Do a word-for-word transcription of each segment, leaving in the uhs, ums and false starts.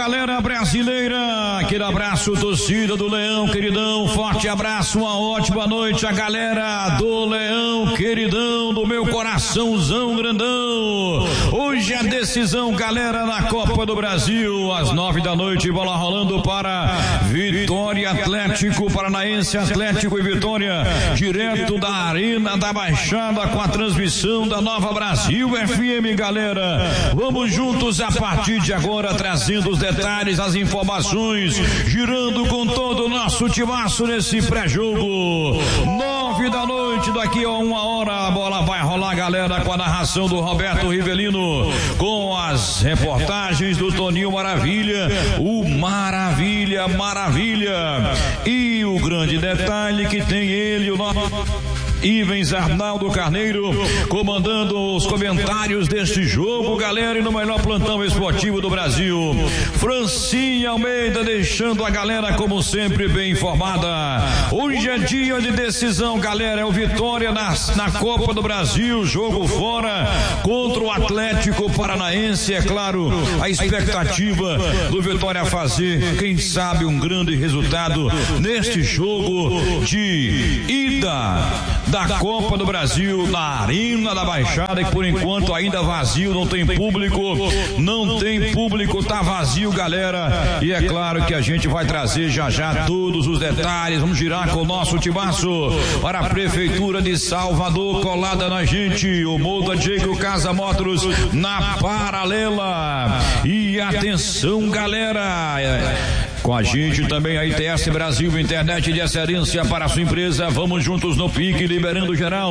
galera brasileira. Aquele abraço, torcida do Leão, queridão. Forte abraço, uma ótima noite. A galera do Leão, queridão, do meu coraçãozão grandão. Hoje a decisão, galera, na Copa do Brasil. Às nove da noite, bola rolando para Vitória, Atlético Paranaense, Atlético e Vitória. Direto da Arena da Baixada, com a transmissão da Nova Brasil F M, galera. Vamos juntos a partir de agora, trazendo os detalhes, as informações, girando com todo o nosso timaço nesse pré-jogo. Nove da noite, daqui a uma hora a bola vai rolar, galera, com a narração do Roberto Rivelino, com as reportagens do Toninho Maravilha, o Maravilha, Maravilha. E o grande detalhe que tem ele, o nosso Ivens Arnaldo Carneiro, comandando os comentários deste jogo, galera, e no melhor plantão esportivo do Brasil. Francinha Almeida deixando a galera, como sempre, bem informada. Hoje é dia de decisão, galera, é o Vitória na, na Copa do Brasil, jogo fora contra o Atlético Paranaense. É claro, a expectativa do Vitória fazer, quem sabe, um grande resultado neste jogo de ida da Copa do Brasil na Arena da Baixada, que por enquanto ainda vazio, não tem público, não tem público, tá vazio, galera. E é claro que a gente vai trazer já já todos os detalhes. Vamos girar com o nosso timaço para a Prefeitura de Salvador, colada na gente, o Molda Diego Casa Motors na paralela. E atenção, galera, com a gente também a I T S Brasil, internet de excelência para a sua empresa. Vamos juntos no pique, liberando geral.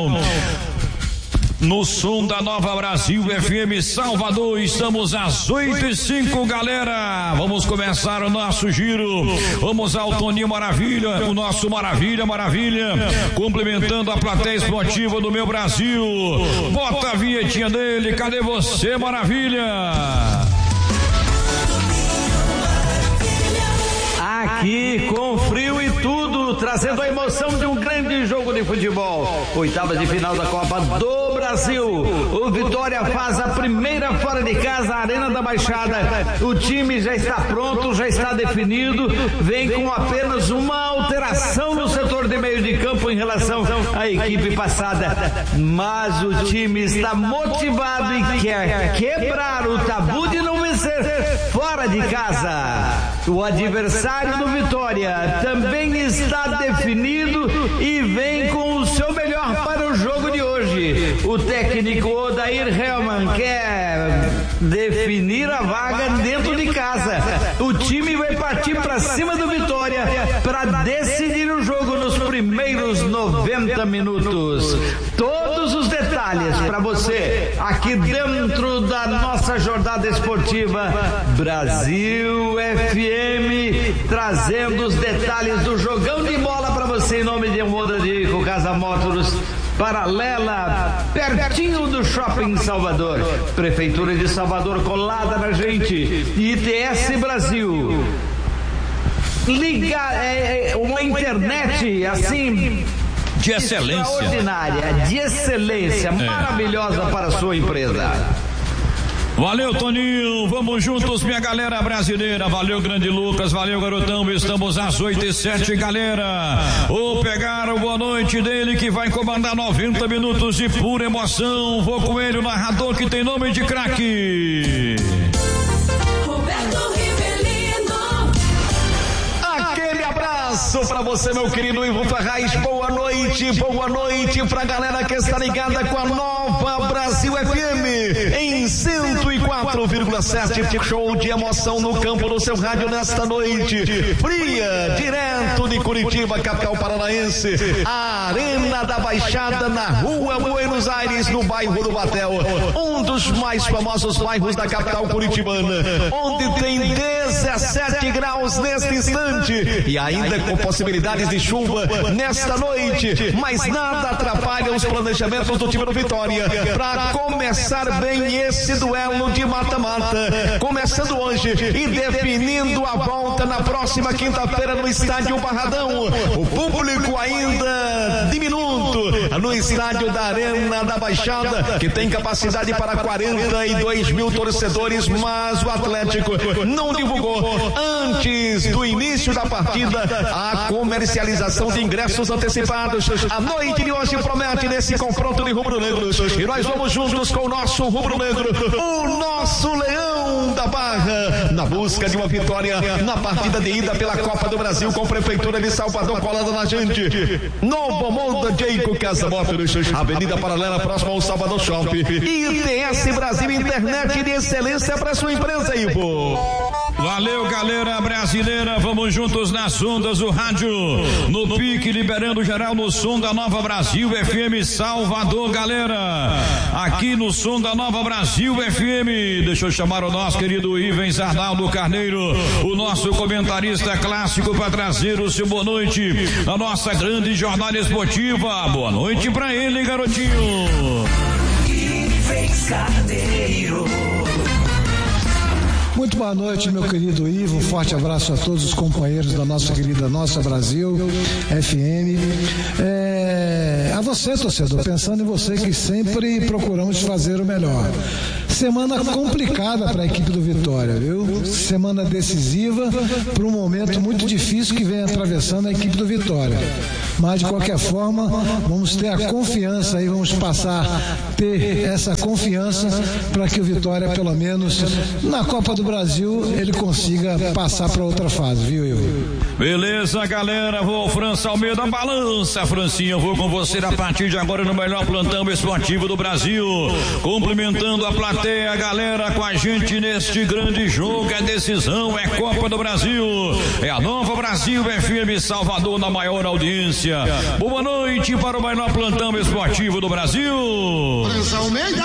No som da Nova Brasil F M Salvador, estamos às oito e cinco, galera. Vamos começar o nosso giro. Vamos ao Toninho Maravilha, o nosso Maravilha, Maravilha, complementando a plateia esportiva do meu Brasil. Bota a vinhetinha dele, cadê você, Maravilha? Aqui com frio e tudo, trazendo a emoção de um grande jogo de futebol. Oitavas de final da Copa do Brasil. O Vitória faz a primeira fora de casa, a Arena da Baixada. O time já está pronto, já está definido. Vem com apenas uma alteração no setor de meio de campo em relação à equipe passada. Mas o time está motivado e quer quebrar o tabu de não vencer fora de casa. O adversário do Vitória também está definido e vem com o seu melhor para o jogo de hoje. O técnico Odair Helman quer definir a vaga dentro de casa. O time vai partir para cima do Vitória para decidir o jogo nos primeiros noventa minutos. Todos os detalhes para você aqui dentro da nossa jornada esportiva Brasil F M, trazendo os detalhes do jogão de bola para você em nome de Moda de Casa Motors, paralela, pertinho do Shopping Salvador. Prefeitura de Salvador colada na gente. I T S Brasil. Liga, é, uma internet assim de excelência, extraordinária, de excelência, é. maravilhosa para a sua empresa. Valeu, Toninho, vamos juntos, minha galera brasileira. Valeu, grande Lucas, valeu, garotão. Estamos às oito e sete, galera. Vou pegar o boa noite dele, que vai comandar noventa minutos de pura emoção. Vou com ele, o narrador que tem nome de craque. Roberto Rivelino. Aquele abraço pra você, meu querido Ivo Ferraz. Boa noite, boa noite pra galera que está ligada com a Nova Brasil F M em cento e quatro vírgula sete. Show de emoção no campo do seu rádio nesta noite fria, direto de Curitiba, capital paranaense. A Arena da Baixada, na Rua Buenos Aires, no bairro do Batel, um dos mais famosos bairros da capital curitibana, onde tem dezessete graus neste instante e ainda com possibilidades de chuva nesta noite, mas nada atrapalha os planejamentos do time do Vitória. Vitória para começar bem esse duelo de mata-mata. Começando hoje e definindo a volta na próxima quinta-feira no estádio Barradão. O público ainda diminuto no estádio da Arena da Baixada, que tem capacidade para quarenta e dois mil torcedores, mas o Atlético não divulgou antes do início da partida a comercialização de ingressos antecipados. A noite de hoje promete nesse confronto de rubro-negros, e nós vamos juntos com o nosso rubro-negro, o nosso Leão da Barra, na busca de uma vitória na partida de ida pela Copa do Brasil, com a Prefeitura de Salvador colada na gente. Novo Mundo Jeico Casa Motors, Avenida Paralela, próximo ao Salvador Shopping. I T S Brasil, internet de excelência para sua empresa, Ivo. Valeu, galera brasileira, vamos juntos nas ondas do rádio, no pique, liberando geral no som da Nova Brasil F M Salvador, galera, aqui no som da Nova Brasil F M. Deixa eu chamar o nosso querido Ivens Arnaldo Carneiro, o nosso comentarista clássico, para trazer o seu boa noite na nossa grande jornada esportiva. Boa noite pra ele, garotinho. Ivens Carneiro. Muito boa noite, meu querido Ivo. Um forte abraço a todos os companheiros da nossa querida Nossa Brasil F M. É, a você, torcedor, pensando em você, que sempre procuramos fazer o melhor. Semana complicada para a equipe do Vitória, viu? Semana decisiva para um momento muito difícil que vem atravessando a equipe do Vitória. Mas de qualquer forma, vamos ter a confiança aí, vamos passar a ter essa confiança para que o Vitória, pelo menos na Copa do Brasil, ele consiga passar para outra fase, viu, Ivo? Beleza, galera, vou França Almeida, balança, Francinha, eu vou com você a partir de agora no melhor plantão esportivo do Brasil, cumprimentando a plateia, a galera com a gente neste grande jogo, é decisão, é Copa do Brasil, é a Nova Brasil F M Salvador na maior audiência. Boa noite para o melhor plantão esportivo do Brasil. França Almeida.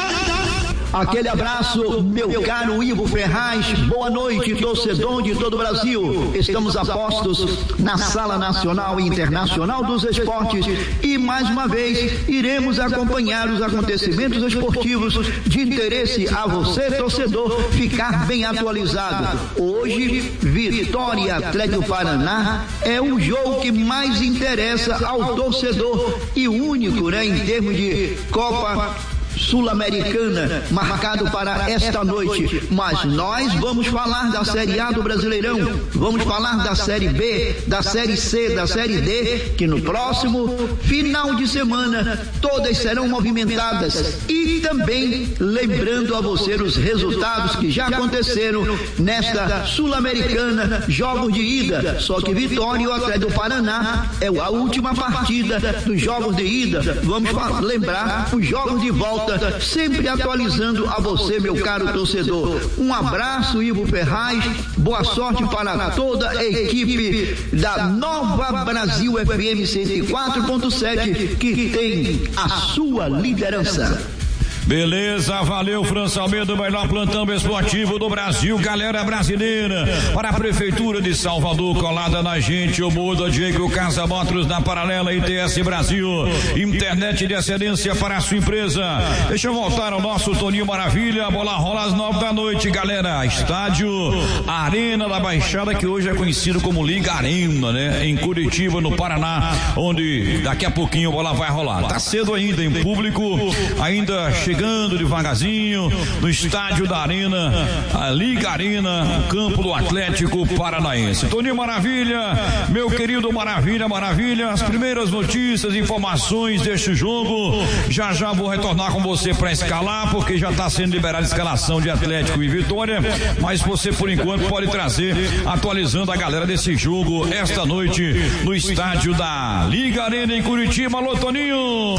Aquele abraço, meu caro Ivo Ferraz. Boa noite, torcedor de todo o Brasil. Estamos a postos na Sala Nacional e Internacional dos Esportes e, mais uma vez, iremos acompanhar os acontecimentos esportivos de interesse a você, torcedor, ficar bem atualizado. Hoje, Vitória Atlético Paraná é o jogo que mais interessa ao torcedor e único, né, em termos de Copa Sul-Americana, marcado para esta noite. Mas nós vamos falar da Série A do Brasileirão, vamos falar da Série B, da Série C, da Série D, que no próximo final de semana todas serão movimentadas. E também lembrando a você os resultados que já aconteceram nesta Sul-Americana, jogos de ida. Só que Vitória e o Atlético do Paraná é a última partida dos jogos de ida. Vamos lembrar os jogos de volta, sempre atualizando a você, meu caro torcedor. Um abraço, Ivo Ferraz, boa sorte para toda a equipe da Nova Brasil F M cento e quatro ponto sete, que tem a sua liderança. Beleza, valeu, França Almeida, o melhor plantão esportivo do Brasil, galera brasileira, para a Prefeitura de Salvador, colada na gente, o Muda Diego Casa Motors na Paralela, I T S Brasil, internet de excelência para a sua empresa. Deixa eu voltar ao nosso Toninho Maravilha, a bola rola às nove da noite, galera, estádio Arena da Baixada, que hoje é conhecido como Liga Arena, né, em Curitiba, no Paraná, onde daqui a pouquinho a bola vai rolar. Tá cedo ainda, em público, ainda chegando Chegando devagarzinho no estádio da Arena, a Liga Arena, campo do Atlético Paranaense. Toninho Maravilha, meu querido Maravilha, Maravilha, as primeiras notícias, informações deste jogo. Já já vou retornar com você para escalar, porque já está sendo liberada a escalação de Atlético e Vitória, mas você por enquanto pode trazer, atualizando a galera desse jogo esta noite no estádio da Liga Arena em Curitiba. Alô, Toninho!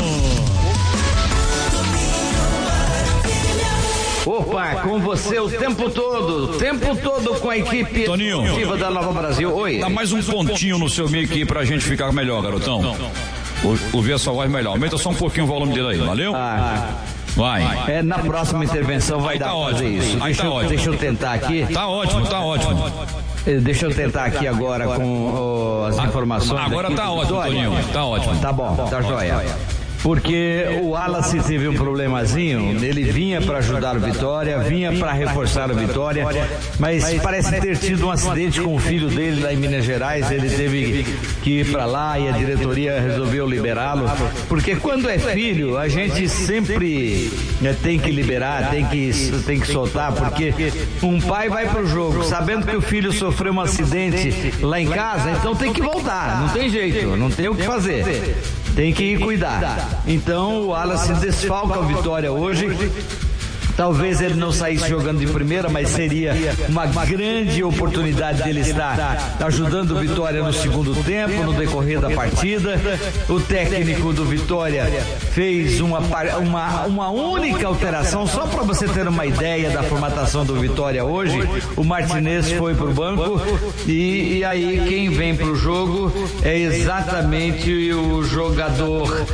Opa, com você o tempo todo, o tempo todo com a equipe esportiva da Nova Brasil. Oi. Dá mais um pontinho no seu mic aí pra gente ficar melhor, garotão. Ouvir a sua voz melhor. Aumenta só um pouquinho o volume dele aí, valeu? Ah. Vai. É, na próxima intervenção vai aí dar tá pra fazer isso. Aí deixa, tá eu, ótimo. deixa eu tentar aqui. Tá ótimo, tá ótimo. Deixa eu tentar aqui agora com oh, as informações. Agora tá ótimo, Toninho. Tá ótimo. Tá bom, tá joia. porque o Wallace teve um problemazinho, ele vinha para ajudar o Vitória, vinha para reforçar o Vitória, mas parece ter tido um acidente com o filho dele lá em Minas Gerais, ele teve que ir para lá e a diretoria resolveu liberá-lo, porque quando é filho, a gente sempre né, tem que liberar, tem que, tem que soltar, porque um pai vai pro jogo, sabendo que o filho sofreu um acidente lá em casa, então tem que voltar, não tem jeito, não tem o que fazer. Tem que ir cuidar. Então o Wallace desfalca o Vitória hoje. Talvez ele não saísse jogando de primeira, mas seria uma grande oportunidade dele estar ajudando o Vitória no segundo tempo, no decorrer da partida. O técnico do Vitória fez uma, uma, uma única alteração, só para você ter uma ideia da formatação do Vitória hoje. O Martinez foi para o banco e, e aí quem vem para o jogo é exatamente o jogador...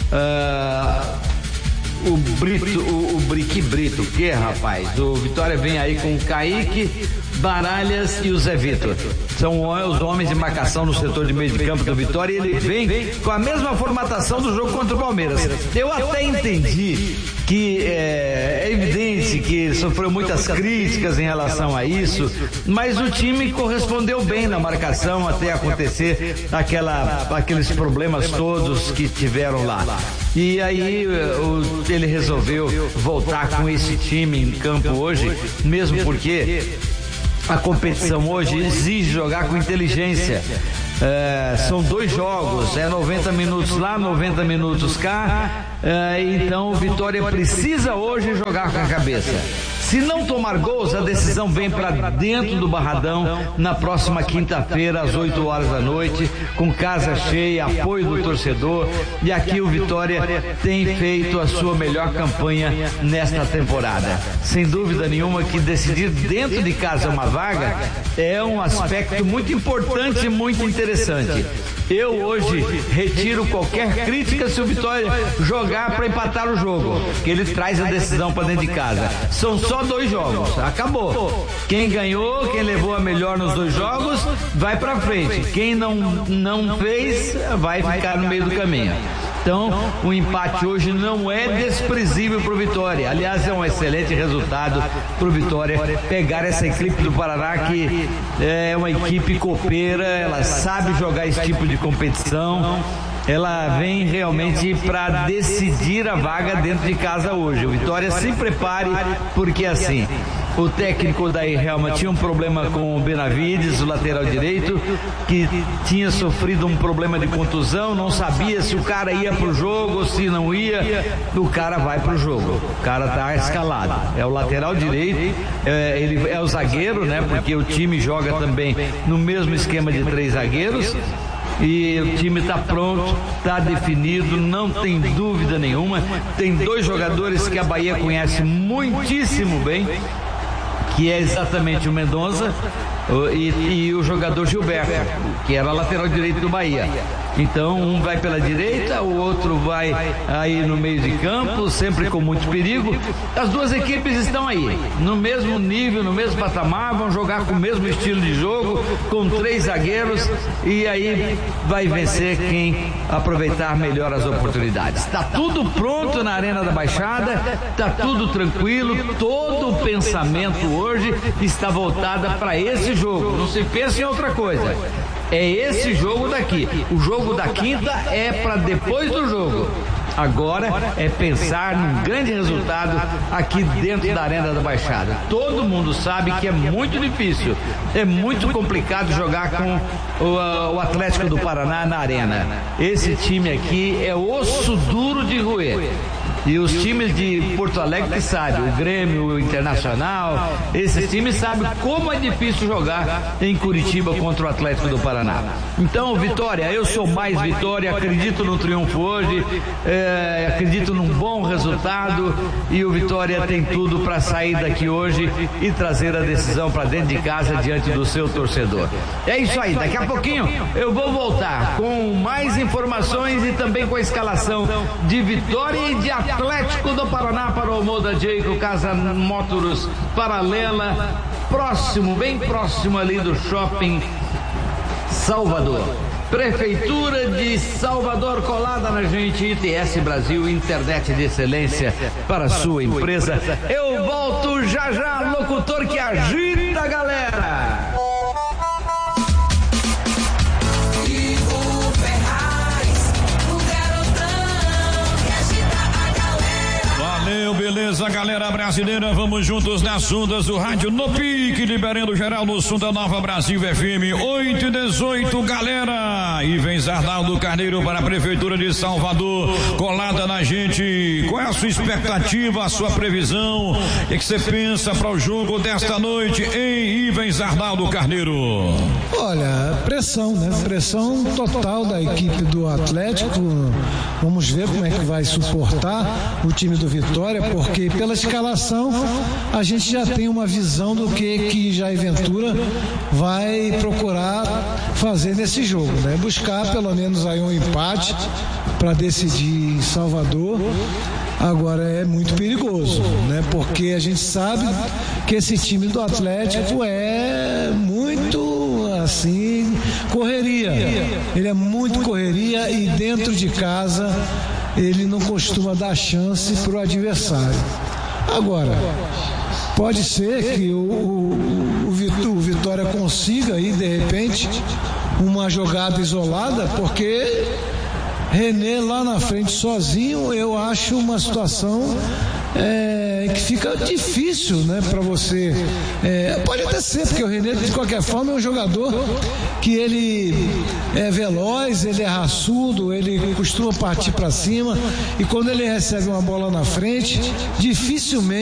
Uh, O Brito, o, o Brique Brito, que rapaz, o Vitória vem aí com o Kaique, Baralhas e o Zé Vitor. São os homens de marcação no setor de meio de campo do Vitória e ele vem com a mesma formatação do jogo contra o Palmeiras. Eu até entendi que é, é evidente que ele sofreu muitas críticas em relação a isso, mas o time correspondeu bem na marcação até acontecer aquela, aqueles problemas todos que tiveram lá. E aí o, ele resolveu voltar com esse time em campo hoje, mesmo porque a competição hoje exige jogar com inteligência. É, são dois jogos, é noventa minutos lá, noventa minutos cá, é, então o Vitória precisa hoje jogar com a cabeça. Se não tomar gols, a decisão vem para dentro do Barradão na próxima quinta-feira, às oito horas da noite, com casa cheia, apoio do torcedor. E aqui o Vitória tem feito a sua melhor campanha nesta temporada. Sem dúvida nenhuma que decidir dentro de casa uma vaga é um aspecto muito importante e muito interessante. Eu hoje retiro qualquer crítica se o Vitória jogar para empatar o jogo, que ele traz a decisão para dentro de casa. São só dois jogos, acabou. Quem ganhou, quem levou a melhor nos dois jogos, vai para frente. Quem não, não fez, vai ficar no meio do caminho. Então, o empate hoje não é desprezível para o Vitória. Aliás, é um excelente resultado para o Vitória pegar essa equipe do Paraná, que é uma equipe copeira, ela sabe jogar esse tipo de competição. Ela vem realmente para decidir a vaga dentro de casa hoje. O Vitória se prepare, porque assim, o técnico da Helma tinha um problema com o Benavides, o lateral direito, que tinha sofrido um problema de contusão, não sabia se o cara ia pro jogo ou se não ia. O cara vai pro jogo, o cara tá escalado, é o lateral direito, é, ele é o zagueiro, né? Porque o time joga também no mesmo esquema de três zagueiros. E o time está pronto, está definido, não tem dúvida nenhuma. Tem dois jogadores que a Bahia conhece muitíssimo bem, que é exatamente o Mendonça e, e o jogador Gilberto, que era lateral direito do Bahia. Então um vai pela direita, o outro vai aí no meio de campo, sempre com muito perigo. As duas equipes estão aí, no mesmo nível, no mesmo patamar, vão jogar com o mesmo estilo de jogo, com três zagueiros, e aí vai vencer quem aproveitar melhor as oportunidades. Está tudo pronto na Arena da Baixada, está tudo tranquilo, todo o pensamento hoje está voltado para esse jogo, não se pensa em outra coisa. É esse jogo daqui. O jogo da quinta é para depois do jogo. Agora é pensar num grande resultado aqui dentro da Arena da Baixada. Todo mundo sabe que é muito difícil, é muito complicado jogar com o, o Atlético do Paraná na Arena. Esse time aqui é osso duro de roer. E os times de Porto Alegre que sabem, o Grêmio, o Internacional, esses times sabem como é difícil jogar em Curitiba contra o Atlético do Paraná. Então, Vitória, eu sou mais Vitória, acredito no triunfo hoje, é, acredito num bom resultado, e o Vitória tem tudo para sair daqui hoje e trazer a decisão para dentro de casa diante do seu torcedor. É isso aí, daqui a pouquinho eu vou voltar com mais informações e também com a escalação de Vitória e de Atlético Atlético do Paraná para o Moda Jayco, Casa Motors Paralela, próximo, bem próximo ali do Shopping Salvador. Prefeitura de Salvador colada na gente, I T S Brasil, internet de excelência para a sua empresa. Eu volto já já, locutor que agita a galera. Valeu, beleza, galera brasileira, vamos juntos nas ondas do rádio no pique, liberando geral no som da Nova Brasil F M oito e dezoito, galera. E vem Arnaldo Carneiro para a Prefeitura de Salvador, colada na gente. Qual é a sua expectativa, a sua previsão? O que você pensa para o jogo desta noite em Ivens Arnaldo Carneiro? Olha, pressão, né? Pressão total da equipe do Atlético. Vamos ver como é que vai suportar o time do Vitória, porque pela escalação a gente já tem uma visão do que que Jair Ventura vai procurar fazer nesse jogo, né? Buscar pelo menos aí um empate para decidir em Salvador. Agora é muito perigoso, né? Porque a gente sabe que esse time do Atlético é muito assim, correria. Ele é muito correria e dentro de casa ele não costuma dar chance para o adversário. Agora, pode ser que o, o, o Vitória consiga aí, de repente, uma jogada isolada, porque René lá na frente sozinho, eu acho uma situação é, que fica difícil, né, para você. É, pode até ser, porque o René, de qualquer forma, é um jogador que ele é veloz, ele é raçudo, ele costuma partir para cima, e quando ele recebe uma bola na frente, dificilmente